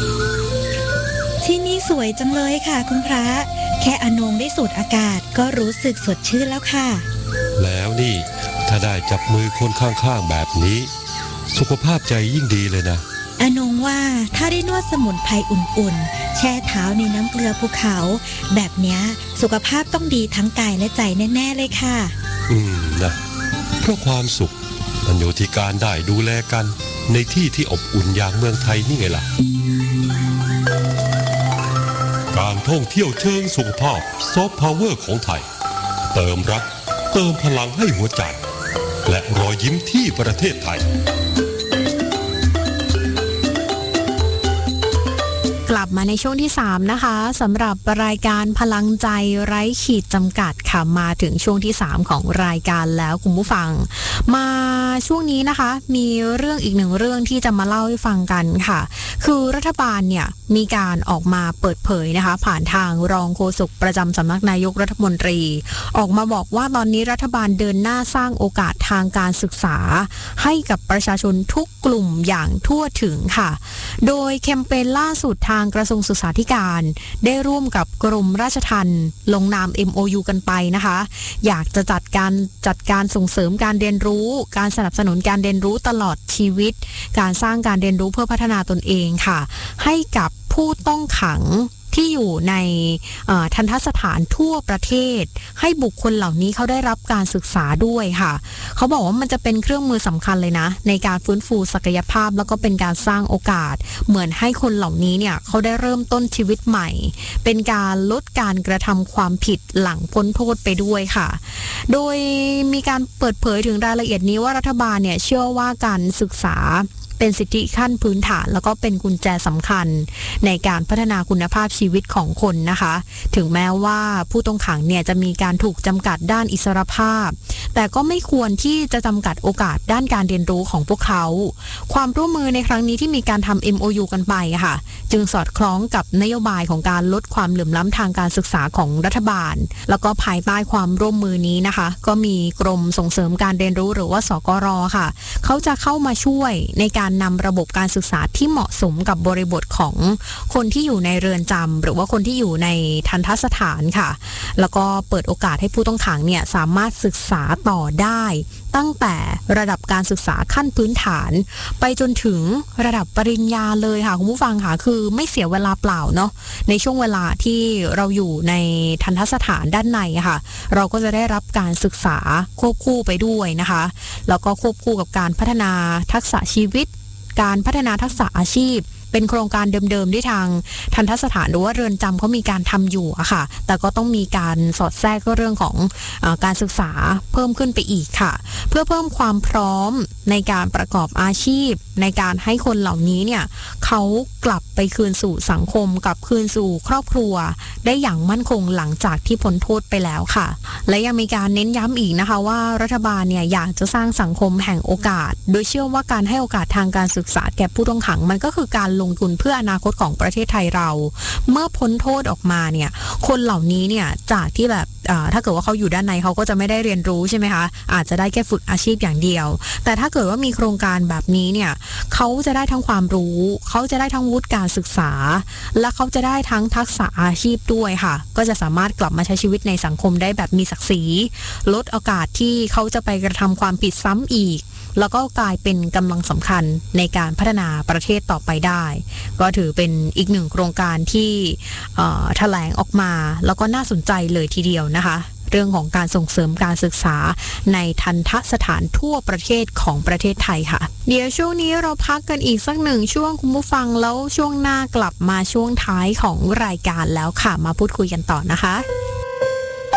ที่นี่สวยจังเลยค่ะคุณพระแค่อนงได้สูดอากาศก็รู้สึกสดชื่นแล้วค่ะแล้วนี่ถ้าได้จับมือคนข้างๆแบบนี้สุขภาพใจยิ่งดีเลยนะอนงว่าถ้าได้นวดสมุนไพรอุ่นๆแช่เท้าในน้ำเกลือภูเขาแบบเนี้ยสุขภาพต้องดีทั้งกายและใจแน่ๆเลยค่ะนะเพราะความสุขมันอยู่ที่การได้ดูแลกันในที่ที่อบอุ่นอย่างเมืองไทยนี่ไงล่ะการท่องเที่ยวเชิงสุขภาพซอฟต์พาวเวอร์ของไทยเติมรักเติมพลังให้หัวใจและรอยยิ้มที่ประเทศไทยกลับมาในช่วงที่3นะคะสำหรับรายการพลังใจไร้ขีดจำกัดค่ะมาถึงช่วงที่3ของรายการแล้วคุณผู้ฟังมาช่วงนี้นะคะมีเรื่องอีกหนึ่งเรื่องที่จะมาเล่าให้ฟังกันค่ะคือรัฐบาลเนี่ยมีการออกมาเปิดเผยนะคะผ่านทางรองโฆษกประจำสำนักนายกรัฐมนตรีออกมาบอกว่าตอนนี้รัฐบาลเดินหน้าสร้างโอกาสทางการศึกษาให้กับประชาชนทุกกลุ่มอย่างทั่วถึงค่ะโดยแคมเปญล่าสุดทางกระทรวงศึกษาธิการได้ร่วมกับกรมราชทัณฑ์ลงนาม MOU กันไปนะคะอยากจะจัดการส่งเสริมการเรียนรู้การสนับสนุนการเรียนรู้ตลอดชีวิตการสร้างการเรียนรู้เพื่อพัฒนาตนเองค่ะให้กับผู้ต้องขังที่อยู่ในทัณฑสถานทั่วประเทศให้บุคคลเหล่านี้เขาได้รับการศึกษาด้วยค่ะเขาบอกว่ามันจะเป็นเครื่องมือสำคัญเลยนะในการฟื้นฟูศักยภาพแล้วก็เป็นการสร้างโอกาสเหมือนให้คนเหล่านี้เนี่ยเขาได้เริ่มต้นชีวิตใหม่เป็นการลดการกระทำความผิดหลังพ้นโทษไปด้วยค่ะโดยมีการเปิดเผยถึงรายละเอียดนี้ว่ารัฐบาลเนี่ยเชื่อว่าการศึกษาเป็นสิทธิขั้นพื้นฐานแล้วก็เป็นกุญแจสำคัญในการพัฒนาคุณภาพชีวิตของคนนะคะถึงแม้ว่าผู้ต้องขังเนี่ยจะมีการถูกจำกัดด้านอิสรภาพแต่ก็ไม่ควรที่จะจำกัดโอกาสด้านการเรียนรู้ของพวกเขาความร่วมมือในครั้งนี้ที่มีการทำ MOU กันไปค่ะจึงสอดคล้องกับนโยบายของการลดความเหลื่อมล้ำทางการศึกษาของรัฐบาลแล้วก็ภายใต้ความร่วมมือนี้นะคะก็มีกรมส่งเสริมการเรียนรู้หรือว่าสกร.ค่ะเขาจะเข้ามาช่วยในการนำระบบการศึกษาที่เหมาะสมกับบริบทของคนที่อยู่ในเรือนจำหรือว่าคนที่อยู่ในทัณฑสถานค่ะแล้วก็เปิดโอกาสให้ผู้ต้องขังเนี่ยสามารถศึกษาต่อได้ตั้งแต่ระดับการศึกษาขั้นพื้นฐานไปจนถึงระดับปริญญาเลยค่ะคุณผู้ฟังค่ะคือไม่เสียเวลาเปล่าเนาะในช่วงเวลาที่เราอยู่ในทัณฑสถานด้านในค่ะเราก็จะได้รับการศึกษาควบคู่ไปด้วยนะคะแล้วก็ควบคู่กับการพัฒนาทักษะชีวิตการพัฒนาทักษะอาชีพเป็นโครงการเดิมๆที่ทางทัณฑสถานหรือว่าเรือนจำเขามีการทำอยู่อะค่ะแต่ก็ต้องมีการสอดแทรกเรื่องของการศึกษาเพิ่มขึ้นไปอีกค่ะเพื่อเพิ่มความพร้อมในการประกอบอาชีพในการให้คนเหล่านี้เนี่ยเขากลับไปคืนสู่สังคมกลับคืนสู่ครอบครัวได้อย่างมั่นคงหลังจากที่พ้นโทษไปแล้วค่ะและยังมีการเน้นย้ำอีกนะคะว่ารัฐบาลเนี่ยอยากจะสร้างสังคมแห่งโอกาสโดยเชื่อว่าการให้โอกาสทางการศึกษาแก่ผู้ต้องขังมันก็คือการลงทุนเพื่ออนาคตของประเทศไทยเราเมื่อพ้นโทษออกมาเนี่ยคนเหล่านี้เนี่ยจากที่แบบถ้าเกิดว่าเขาอยู่ด้านในเขาก็จะไม่ได้เรียนรู้ใช่ไหมคะอาจจะได้แค่ฝึกอาชีพอย่างเดียวแต่ถ้าเกิดว่ามีโครงการแบบนี้เนี่ยเขาจะได้ทั้งความรู้เขาจะได้ทั้งวุฒิการศึกษาและเขาจะได้ทั้งทักษะอาชีพด้วยค่ะก็จะสามารถกลับมาใช้ชีวิตในสังคมได้แบบมีศักดิ์ศรีลดโอกาสที่เขาจะไปกระทำความผิดซ้ำอีกแล้วก็กลายเป็นกำลังสำคัญในการพัฒนาประเทศต่อไปได้ก็ถือเป็นอีกหนึ่งโครงการที่แถลงออกมาแล้วก็น่าสนใจเลยทีเดียวนะคะเรื่องของการส่งเสริมการศึกษาในทัณฑสถานทั่วประเทศของประเทศไทยค่ะเดี๋ยวช่วงนี้เราพักกันอีกสักหนึ่งช่วงคุณผู้ฟังแล้วช่วงหน้ากลับมาช่วงท้ายของรายการแล้วค่ะมาพูดคุยกันต่อนะคะ